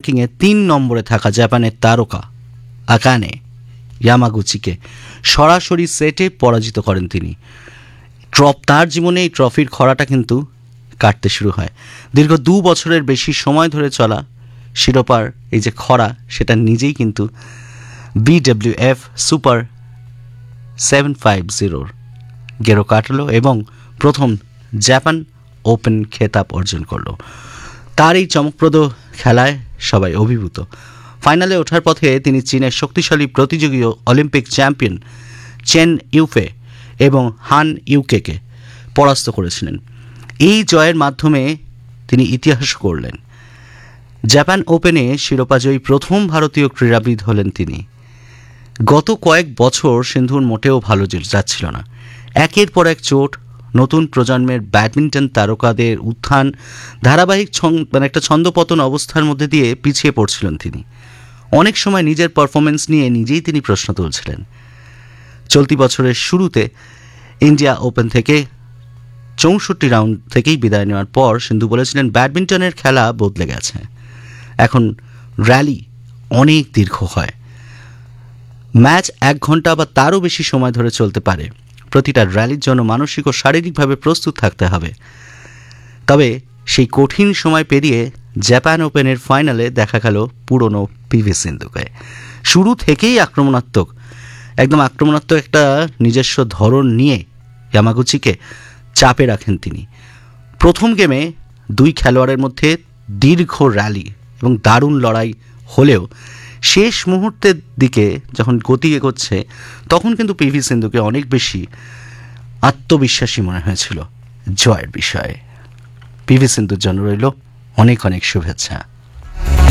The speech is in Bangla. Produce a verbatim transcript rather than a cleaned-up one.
র্যাঙ্কিংয়ে তিন নম্বরে থাকা জাপানের তারকা আকানে ইয়ামাগুচিকে সরাসরি সেটে পরাজিত করেন তিনি। ট্রপ তার জীবনে এই ট্রফির খরাটা কিন্তু কাটতে শুরু হয়। দীর্ঘ দু বছরের বেশি সময় ধরে চলা শিরোপার এই যে খরা, সেটা নিজেই কিন্তু বিডব্লিউএফ সুপার সেভেন ফাইভ জিরোর গেরো কাটলো এবং প্রথম জাপান ওপেন খেতাব অর্জন করলো। তার এই চমকপ্রদ খেলায় সবাই অভিভূত। ফাইনালে ওঠার পথে তিনি চীনের শক্তিশালী প্রতিযোগী অলিম্পিক চ্যাম্পিয়ন চেন ইউফে এবং হান ইউকেকে পরাস্ত করেছিলেন। এই জয়ের মাধ্যমে তিনি ইতিহাস করলেন। জাপান ওপেনে শিরোপাজয়ী প্রথম ভারতীয় ক্রীড়াবিদ হলেন তিনি। গত কয়েক বছর সিন্ধুর মোটেও ভালো যাচ্ছিল না। একের পর এক চোট, নতুন প্রজন্মের ব্যাডমিন্টন তারকাদের উত্থান, ধারাবাহিক মানে একটা ছন্দপতন অবস্থার মধ্যে দিয়ে পিছিয়ে পড়ছিলেন তিনি। অনেক সময় নিজের পারফরমেন্স নিয়ে নিজেই তিনি প্রশ্ন তুলছিলেন। চলতি বছরের শুরুতে ইন্ডিয়া ওপেন থেকে চৌষট্টি রাউন্ড থেকেই বিদায় নেওয়ার পর সিন্ধু বলেছিলেন, ব্যাডমিন্টনের খেলা বদলে গেছে, এখন র্যালি অনেক দীর্ঘ হয়, ম্যাচ এক ঘন্টা বা তারও বেশি সময় ধরে চলতে পারে, প্রতিটা র্যালির জন্য মানসিক ও শারীরিকভাবে প্রস্তুত থাকতে হবে। তবে সেই কঠিন সময় পেরিয়ে জাপান ওপেনের ফাইনালে দেখা গেল পুরনো পিভি সিন্ধুকে। শুরু থেকেই আক্রমণাত্মক, একদম আক্রমণাত্মক একটা নিজস্ব ধরন নিয়ে ইয়ামাগুচিকে চাপে রাখেন তিনি। প্রথম গেমে দুই খেলোয়াড়ের মধ্যে দীর্ঘ র্যালি এবং দারুণ লড়াই হলেও শেষ মুহূর্তের দিকে যখন গতি এগোচ্ছে তখন কিন্তু পিভি সিন্ধুকে অনেক বেশি আত্মবিশ্বাসী মনে হয়েছিল জয়ের বিষয়ে। পিভি সিন্ধুর জন্য রইল অনেক অনেক শুভেচ্ছা।